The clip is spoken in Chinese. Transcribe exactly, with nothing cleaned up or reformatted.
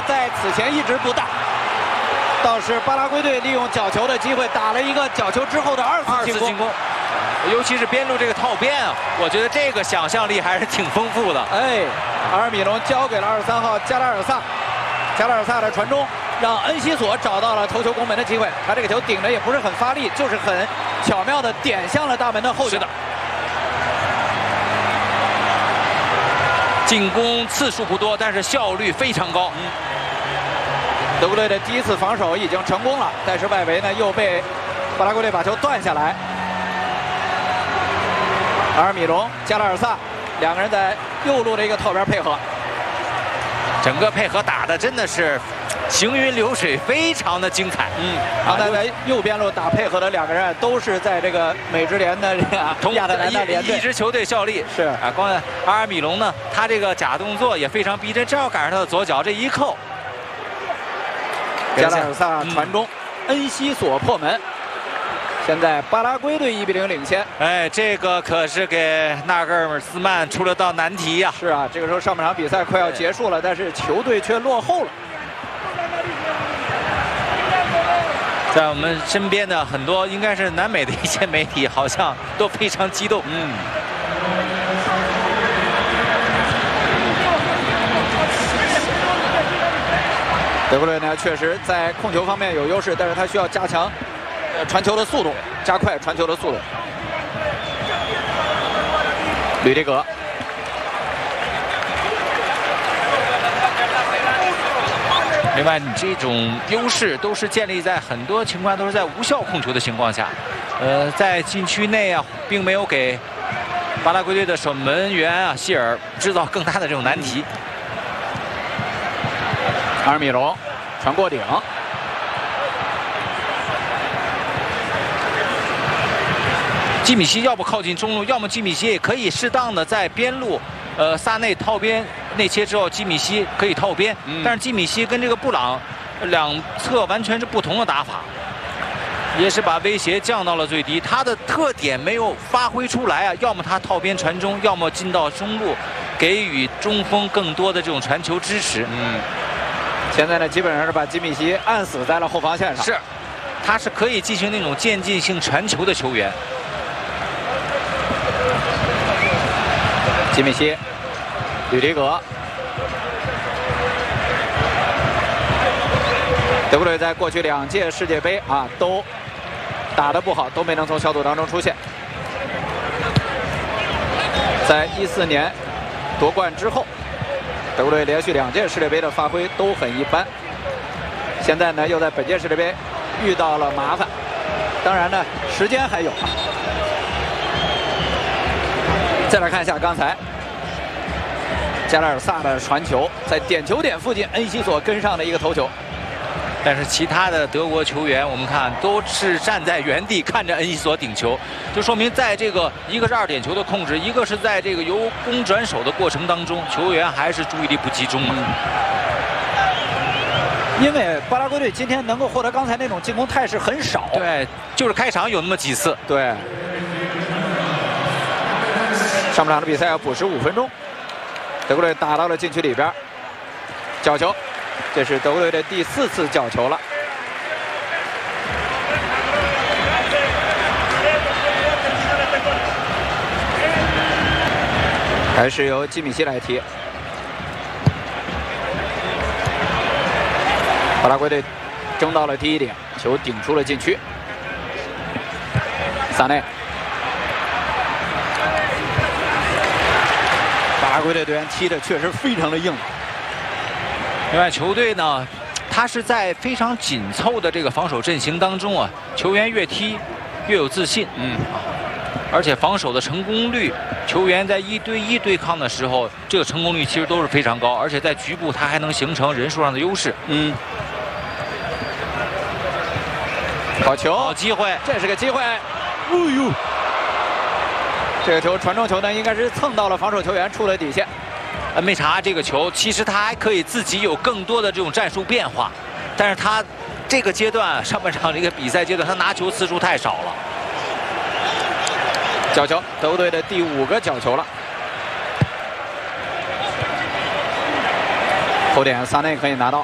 在此前一直不大，倒是巴拉圭队利用角球的机会打了一个角球之后的二次进攻。进攻尤其是边路这个套边啊，我觉得这个想象力还是挺丰富的。 哎，阿尔米隆交给了二十三号加拉尔萨，加拉尔萨的传中让恩西索找到了头球攻门的机会。他这个球顶的也不是很发力，就是很巧妙的点向了大门的后脚。是的， 进攻次数不多，但是效率非常高。嗯， 德国队的第一次防守已经成功了，但是外围呢又被巴拉圭队把球断下来。 阿尔米隆、加拉尔萨两个人在右路的一个套边配合， 整个配合打的真的是行云流水，非常的精彩。 嗯，刚才在右边路打配合的两个人都是在这个美职联的这个亚特兰大联队一支球队效力。 是啊，光阿尔米隆呢，他这个假动作也非常逼真，正好赶上他的左脚这一扣， 加拉尔萨传中，嗯、恩西索破门。 现在巴拉圭队一比零领先， 哎，这个可是给纳格尔斯曼出了道难题呀、啊。 是啊，这个时候上半场比赛快要结束了，但是球队却落后了。 在我们身边的很多应该是南美的一些媒体，好像都非常激动。嗯。 德国队呢，确实在控球方面有优势，但是他需要加强。 呃，传球的速度，加快传球的速度。吕迪格， 另外，你这种优势都是建立在很多情况都是在无效控球的情况下，呃，在禁区内啊，并没有给巴拉圭队的守门员啊希尔制造更大的这种难题。 阿尔米隆传过顶。 基米希要不靠近中路，要么基米希也可以适当的在边路，呃，萨内套边内切之后，基米希可以套边，嗯、但是基米希跟这个布朗两侧完全是不同的打法，也是把威胁降到了最低。他的特点没有发挥出来啊，要么他套边传中，要么进到中路，给予中锋更多的这种传球支持。嗯， 现在呢，基本上是把基米希按死在了后防线上。 是，他是可以进行那种渐进性传球的球员。 基米希、吕迪格，德国队在过去两届世界杯啊都打得不好，都没能从小组当中出现。在一四年夺冠之后，德国队连续两届世界杯的发挥都很一般。现在呢，又在本届世界杯遇到了麻烦，当然呢，时间还有。 再来看一下刚才加拉尔萨的传球，在点球点附近，恩西索跟上的一个头球。 但是其他的德国球员，我们看都是站在原地看着恩西索顶球，就说明在这个一个是二点球的控制，一个是在这个由攻转守的过程当中，球员还是注意力不集中嘛。 因为巴拉圭队今天能够获得刚才那种进攻态势很少。 对，就是开场有那么几次。 对。 上半场的比赛要补时五分钟，德国队打到了禁区里边，角球，这是德国队的第四次角球了。还是由基米希来踢。巴拉圭队争到了第一点，球顶出了禁区，萨内。 巴拉圭队队员踢的确实非常的硬。 另外，球队呢，他是在非常紧凑的这个防守阵型当中啊，球员越踢越有自信，嗯啊，而且防守的成功率，球员在一对一对抗的时候，这个成功率其实都是非常高，而且在局部他还能形成人数上的优势，嗯。 好球， 好机会， 这是个机会，哎呦！ 这个球传中球呢，应该是蹭到了防守球员，出了底线。 恩梅查这个球，其实他还可以自己有更多的这种战术变化，但是他这个阶段上半场这个比赛阶段，他拿球次数太少了。 角球，德国队的第五个角球了。后点萨内可以拿到。